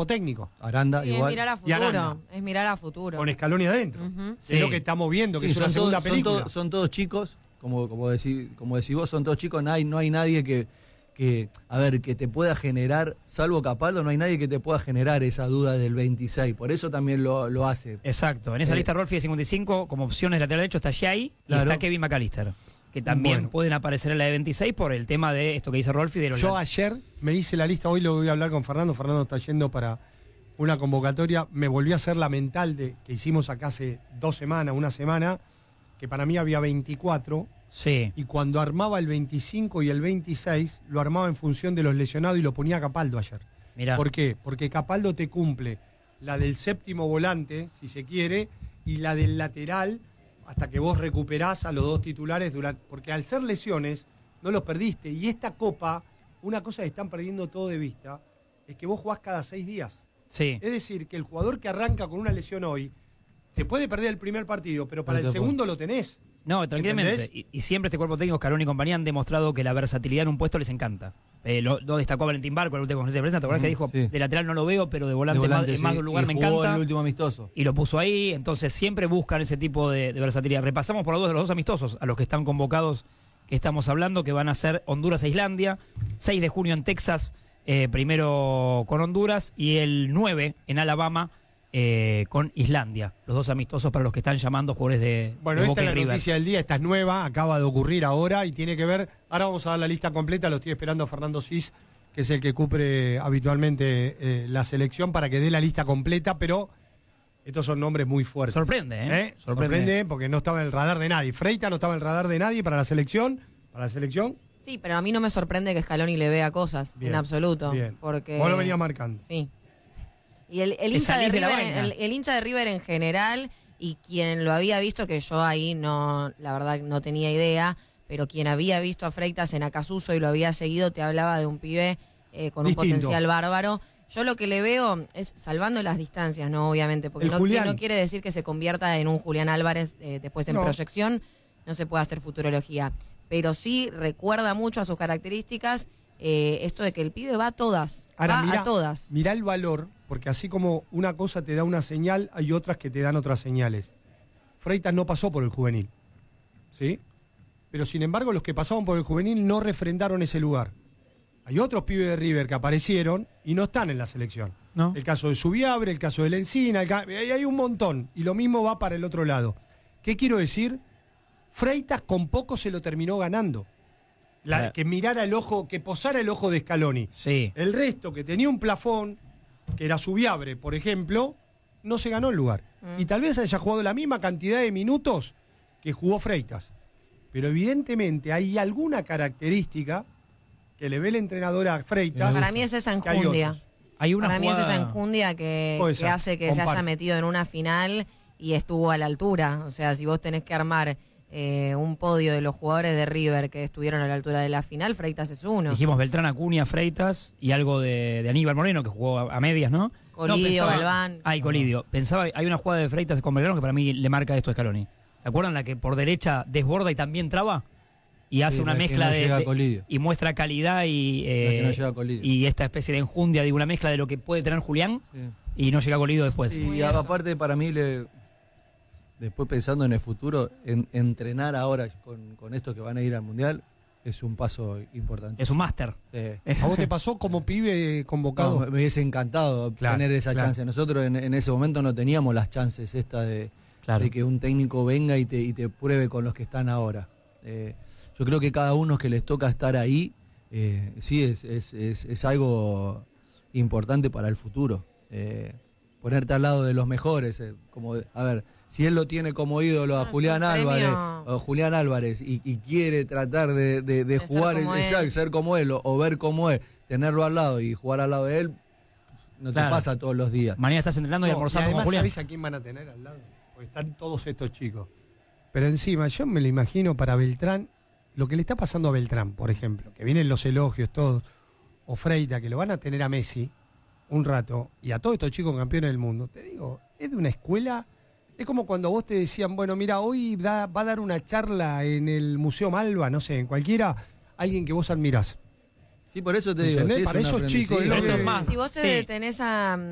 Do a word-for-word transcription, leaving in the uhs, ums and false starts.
cuerpo técnico. Aranda Sí, igual. es mirar a futuro. Es mirar a futuro. Con Scaloni adentro. Uh-huh. Sí. Es lo que estamos viendo, que Sí, es una son segunda todos- película. Son, todos- son todos chicos, como, como, decís, como decís vos, son todos chicos, no hay, no hay nadie que, que, a ver, que te pueda generar, salvo Capaldo, no hay nadie que te pueda generar esa duda del veintiséis, por eso también lo, lo hace. Exacto, en esa Eh, lista Rolfi de cincuenta y cinco, como opciones lateral derecho está Shai Claro. y está Kevin McAllister, que también Bueno. pueden aparecer en la de veintiséis por el tema de esto que dice Rolfi de los Yo lat- ayer me hice la lista, hoy lo voy a hablar con Fernando, Fernando está yendo para una convocatoria, me volví a hacer la mental de que hicimos acá hace dos semanas, una semana, que para mí había veinticuatro, Sí, y cuando armaba el veinticinco y el veintiséis, lo armaba en función de los lesionados y lo ponía a Capaldo ayer. mirá. ¿Por qué? Porque Capaldo te cumple la del séptimo volante, si se quiere, y la del lateral, hasta que vos recuperás a los dos titulares, durante, porque al ser lesiones, no los perdiste. Y esta Copa, una cosa que están perdiendo todo de vista, es que vos jugás cada seis días. Sí, Es decir, que el jugador que arranca con una lesión hoy, se puede perder el primer partido, pero para No el te puedo. segundo lo tenés. no, tranquilamente. ¿Entendés? Y, y siempre este cuerpo técnico, Scaloni y compañía, han demostrado que la versatilidad en un puesto les encanta. Eh, lo, lo destacó Valentín Barco en la última conferencia de prensa, ¿te acordás que dijo, sí. de lateral no lo veo, pero de volante, De volante, más, en sí, más de un lugar y me jugó encanta? el último amistoso. Y lo puso ahí, entonces siempre buscan ese tipo de, de versatilidad. Repasamos por los dos de los dos amistosos, a los que están convocados, que estamos hablando, que van a ser Honduras e Islandia, seis de junio en Texas, eh, primero con Honduras, y el nueve en Alabama eh, con Islandia. Los dos amistosos para los que están llamando jugadores de, Bueno, de esta Boca es y la River. noticia del día, esta es nueva, acaba de ocurrir ahora y tiene que ver, ahora vamos a dar la lista completa, lo estoy esperando a Fernando Cis, que es el que cubre habitualmente eh, la selección para que dé la lista completa, pero estos son nombres muy fuertes. Sorprende, ¿eh? ¿Eh? Sorprende porque no estaba en el radar de nadie. Freita no estaba en el radar de nadie para la selección, para la selección. Sí, pero a mí no me sorprende que Scaloni le vea cosas, Bien, en absoluto. bien. Porque... Vos lo venías marcando. Sí. Y el, el Te hincha de salís de la River, vaina. el, el hincha de River en general, y quien lo había visto, que yo ahí no, la verdad no tenía idea, pero quien había visto a Freitas en Acasuso y lo había seguido, te hablaba de un pibe eh, con Distinto. un potencial bárbaro. Yo lo que le veo es, salvando las distancias, ¿no? Obviamente, porque El no, Julián. no quiere decir que se convierta en un Julián Álvarez eh, después en No. proyección, no se puede hacer futurología. Pero sí recuerda mucho a sus características eh, esto de que el pibe va a todas, Ahora, va mirá, a todas. mirá el valor, porque así como una cosa te da una señal, hay otras que te dan otras señales. Freitas no pasó por el juvenil, ¿sí? Pero sin embargo, los que pasaron por el juvenil no refrendaron ese lugar. Hay otros pibes de River que aparecieron y no están en la selección. ¿No? El caso de Subiabre, el caso de la Encina, el ca- hay hay un montón. Y lo mismo va para el otro lado. ¿Qué quiero decir? Freitas con poco se lo terminó ganando. La- Claro. Que mirara el ojo, que posara el ojo de Scaloni. Sí. El resto, que tenía un plafón, que era Subiabre, por ejemplo, no se ganó el lugar. Mm. Y tal vez haya jugado la misma cantidad de minutos que jugó Freitas. Pero evidentemente hay alguna característica que le ve el entrenador a Freitas. Para mí es esa que hay enjundia. otros. Hay una Para mí es jugada... esa enjundia que, Puede que ser, hace que se comparto. haya metido en una final y estuvo a la altura. O sea, si vos tenés que armar eh, un podio de los jugadores de River que estuvieron a la altura de la final, Freitas es uno. Dijimos Beltrán, Acuña, Freitas y algo de, de Aníbal Moreno, que jugó a, a medias, ¿no? Colidio, No, pensaba- Galván. Ah, y Colidio. Pensaba, hay una jugada de Freitas con Belgrano que para mí le marca esto a Scaloni. ¿Se acuerdan la que por derecha desborda y también traba? Y hace Sí, una la que mezcla no de, llega a de- Colidio. y muestra calidad y, La eh, que no llega a Colidio. y esta especie de enjundia, digo, una mezcla de lo que puede tener Julián Sí. y no llega a Colidio después. Y Muy a- eso. aparte para mí, le, después pensando en el futuro, en, entrenar ahora con, con estos que van a ir al Mundial es un paso importante. Es un máster. Eh, ¿A vos te pasó como pibe convocado? no, me me hubiese encantado Claro, tener esa claro. chance. Nosotros en, en ese momento no teníamos las chances esta de, Claro. de que un técnico venga y te, y te pruebe con los que están ahora. Eh, yo creo que cada uno que les toca estar ahí, eh, sí, es, es, es, es algo importante para el futuro. Eh, ponerte al lado de los mejores, eh, como, a ver, si él lo tiene como ídolo a Ah, es Julián un Álvarez, premio. o Julián Álvarez y, y quiere tratar de, de, de De ser jugar, como exacto, él. ser como él o, o ver como él, tenerlo al lado y jugar al lado de él, no Claro. te pasa todos los días. Mañana estás entrenando y No, almorzando con además, Julián. ¿sabés a quién van a tener al lado? Porque están todos estos chicos. Pero encima, yo me lo imagino para Beltrán, lo que le está pasando a Beltrán, por ejemplo, que vienen los elogios todos, o Freita, que lo van a tener a Messi un rato, y a todos estos chicos campeones del mundo, te digo, es de una escuela, es como cuando vos te decían, bueno, mira, hoy da- va a dar una charla en el Museo Malva, no sé, en cualquiera, alguien que vos admirás. Sí, por eso te digo. ¿Entendés? sí, es Para un esos chicos, aprendizaje. es lo Esto que- es más. Si vos te Sí. detenés a,